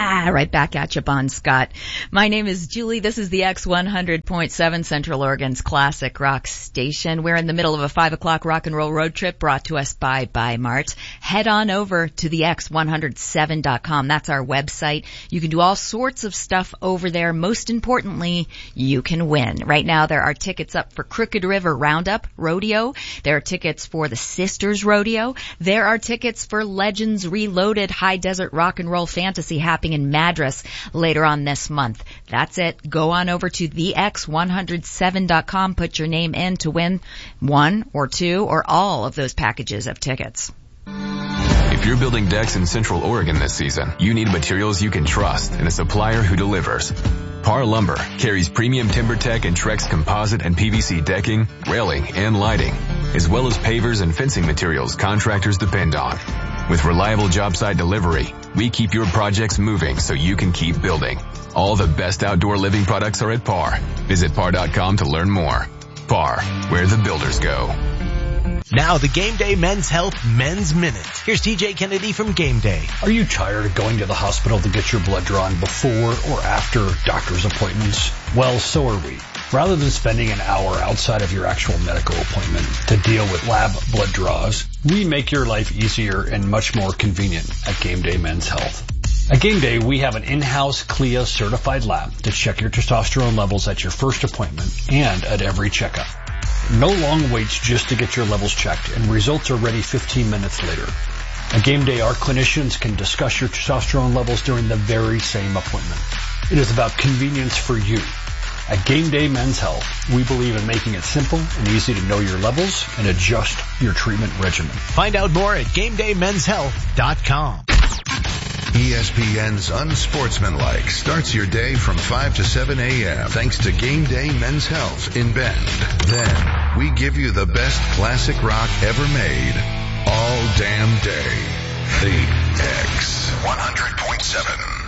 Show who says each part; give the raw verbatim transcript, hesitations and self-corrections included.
Speaker 1: Ah, right back at you, Bon Scott. My name is Julie. This is the X one hundred point seven, Central Oregon's classic rock station. We're in the middle of a five o'clock rock and roll road trip brought to us by By Mart. Head on over to the X one oh seven dot com. That's our website. You can do all sorts of stuff over there. Most importantly, you can win. Right now, there are tickets up for Crooked River Roundup Rodeo. There are tickets for the Sisters Rodeo. There are tickets for Legends Reloaded High Desert Rock and Roll Fantasy happening in Madras later on this month. That's it. Go on over to the X one oh seven dot com. Put your name in to win one or two or all of those packages of tickets.
Speaker 2: If you're building decks in Central Oregon this season, you need materials you can trust and a supplier who delivers. Par Lumber carries premium TimberTech and Trex composite and P V C decking, railing, and lighting, as well as pavers and fencing materials contractors depend on. With reliable job site delivery, we keep your projects moving so you can keep building. All the best outdoor living products are at Par. Visit par dot com to learn more. Par, where the builders go.
Speaker 3: Now the Game Day Men's Health Men's Minute. Here's T J Kennedy from Game Day.
Speaker 4: Are you tired of going to the hospital to get your blood drawn before or after doctor's appointments? Well, so are we. Rather than spending an hour outside of your actual medical appointment to deal with lab blood draws, we make your life easier and much more convenient at Game Day Men's Health. At Game Day, we have an in-house C L I A certified lab to check your testosterone levels at your first appointment and at every checkup. No long waits just to get your levels checked, and results are ready fifteen minutes later. At Game Day, our clinicians can discuss your testosterone levels during the very same appointment. It is about convenience for you. At Game Day Men's Health, we believe in making it simple and easy to know your levels and adjust your treatment regimen.
Speaker 3: Find out more at game day men's health dot com.
Speaker 5: E S P N's Unsportsmanlike starts your day from five to seven a.m. thanks to Game Day Men's Health in Bend. Then, we give you the best classic rock ever made all damn day. The X one hundred point seven.